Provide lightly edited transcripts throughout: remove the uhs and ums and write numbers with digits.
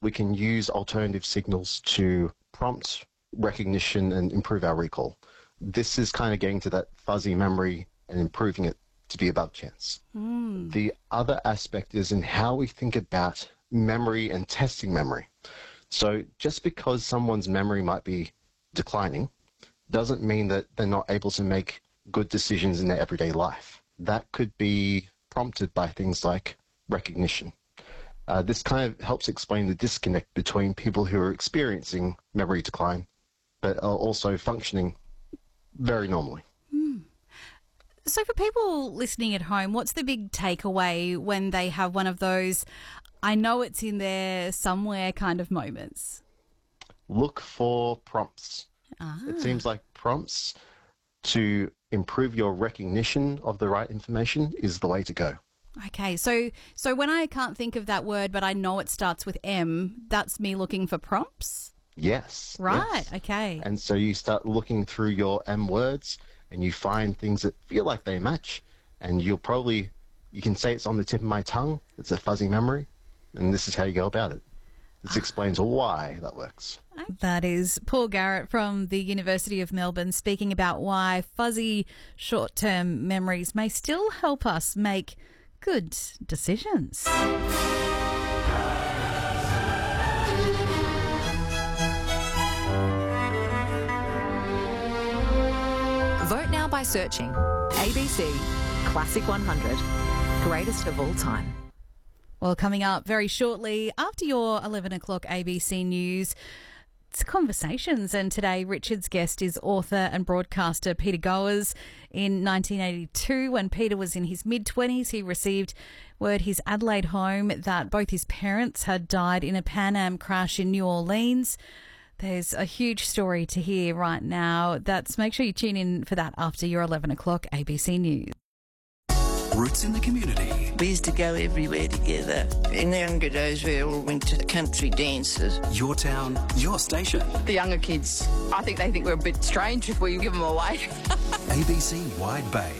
we can use alternative signals to prompt recognition and improve our recall. This is kind of getting to that fuzzy memory and improving it to be above chance. The other aspect is in how we think about memory and testing memory. So just because someone's memory might be declining doesn't mean that they're not able to make good decisions in their everyday life. That could be prompted by things like recognition. This kind of helps explain the disconnect between people who are experiencing memory decline but are also functioning very normally. So for people listening at home, what's the big takeaway when they have one of those, I know it's in there somewhere kind of moments? Look for prompts. It seems like prompts to improve your recognition of the right information is the way to go. Okay, so when I can't think of that word but I know it starts with M, that's me looking for prompts? Yes. Right, yes. okay. And so you start looking through your M words and you find things that feel like they match, and you can say it's on the tip of my tongue, it's a fuzzy memory, and this is how you go about it. This explains why that works. That is Paul Garrett from the University of Melbourne speaking about why fuzzy short-term memories may still help us make good decisions. Vote now by searching ABC Classic 100, greatest of all time. Well, coming up very shortly after your 11 o'clock ABC News, it's Conversations, and today Richard's guest is author and broadcaster Peter Goers. In 1982, when Peter was in his mid-20s, he received word his Adelaide home that both his parents had died in a Pan Am crash in New Orleans. There's a huge story to hear right now. Make sure you tune in for that after your 11 o'clock ABC News. Roots in the community. We used to go everywhere together. In the younger days, we all went to country dances. Your town, your station. The younger kids, I think they think we're a bit strange if we give them away. ABC Wide Bay.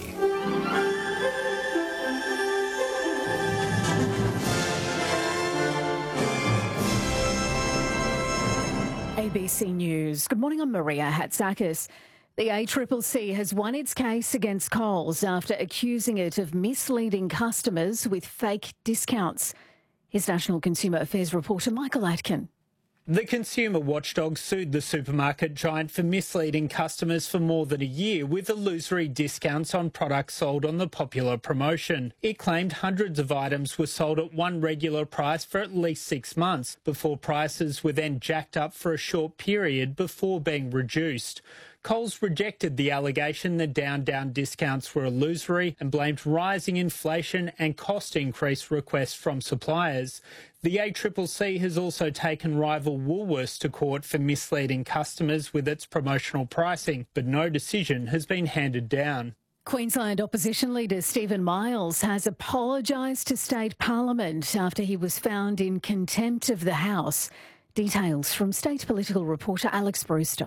ABC News. Good morning, I'm Maria Hatzakis. The ACCC has won its case against Coles after accusing it of misleading customers with fake discounts. Here's National Consumer Affairs reporter Michael Atkin. The consumer watchdog sued the supermarket giant for misleading customers for more than a year with illusory discounts on products sold on the popular promotion. It claimed hundreds of items were sold at one regular price for at least 6 months before prices were then jacked up for a short period before being reduced. Coles rejected the allegation that down discounts were illusory and blamed rising inflation and cost increase requests from suppliers. The ACCC has also taken rival Woolworths to court for misleading customers with its promotional pricing, but no decision has been handed down. Queensland opposition leader Stephen Miles has apologised to State Parliament after he was found in contempt of the House. Details from State political reporter Alex Brewster.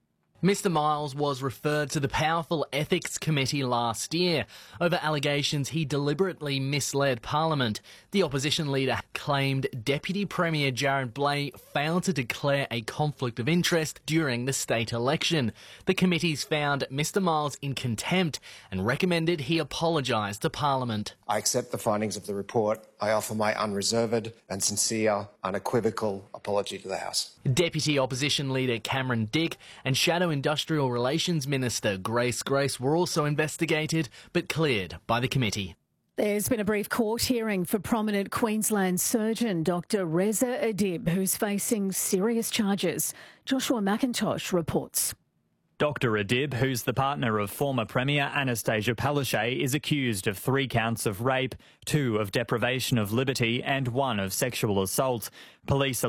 Mr Miles was referred to the powerful Ethics Committee last year over allegations he deliberately misled Parliament. The opposition leader claimed Deputy Premier Jared Blay failed to declare a conflict of interest during the state election. The committees found Mr Miles in contempt and recommended he apologise to Parliament. I accept the findings of the report. I offer my unreserved and sincere, unequivocal apology to the House. Deputy Opposition Leader Cameron Dick and Shadow Industrial Relations Minister Grace Grace were also investigated but cleared by the committee. There's been a brief court hearing for prominent Queensland surgeon Dr Reza Adib, who's facing serious charges. Joshua McIntosh reports. Dr Adib, who's the partner of former Premier Anastasia Palaszczuk, is accused of 3 counts of rape, 2 of deprivation of liberty and 1 of sexual assault. Police